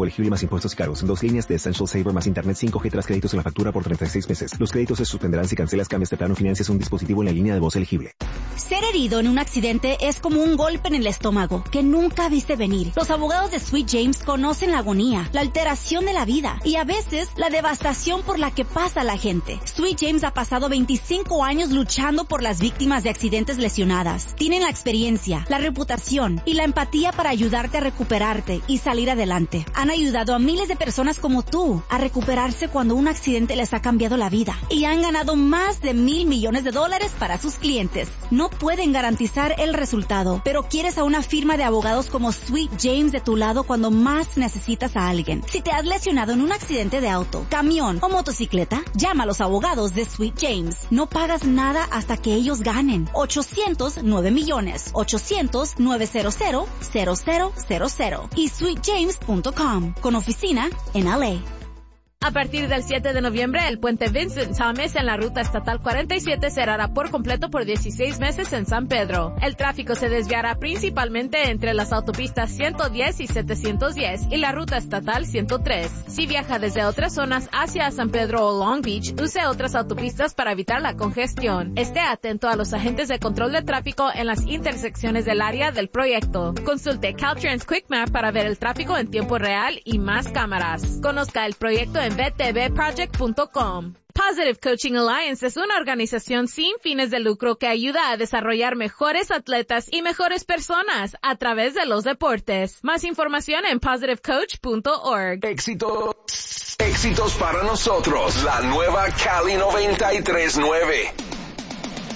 pago elegible más impuestos y cargos. 2 líneas de Essential Saver más internet 5G tras créditos en la factura por 36 meses. Los créditos se suspenderán si cancelas, cambias de plano, financias un dispositivo en la línea de voz elegible. Ser herido en un accidente es como un golpe en el estómago que nunca viste venir. Los abogados de Sweet James conocen la agonía, la alteración de la vida y a veces la devastación por la que pasa la gente. Sweet James ha pasado 25 años luchando por las víctimas de accidentes lesionadas. Tienen la experiencia, la reputación y la empatía para ayudarte a recuperarte y salir adelante. Han ayudado a miles de personas como tú a recuperarse cuando un accidente les ha cambiado la vida y han ganado más de $1,000 millones para sus clientes. No pueden garantizar el resultado, pero quieres a una firma de abogados como Sweet James de tu lado cuando más necesitas a alguien. Si te has lesionado en un accidente de auto, camión o motocicleta, llama a los abogados de Sweet James. No pagas nada hasta que ellos ganen. 800-9 millones. 800-900-0000 y sweetjames.com con oficina en LA. A partir del 7 de noviembre, el puente Vincent Thomas en la ruta estatal 47 cerrará por completo por 16 meses en San Pedro. El tráfico se desviará principalmente entre las autopistas 110 y 710 y la ruta estatal 103. Si viaja desde otras zonas hacia San Pedro o Long Beach, use otras autopistas para evitar la congestión. Esté atento a los agentes de control de tráfico en las intersecciones del área del proyecto. Consulte Caltrans Quick Map para ver el tráfico en tiempo real y más cámaras. Conozca el proyecto en btvproject.com. Positive Coaching Alliance es una organización sin fines de lucro que ayuda a desarrollar mejores atletas y mejores personas a través de los deportes. Más información en positivecoach.org. Éxitos para nosotros, la nueva Cali 93.9.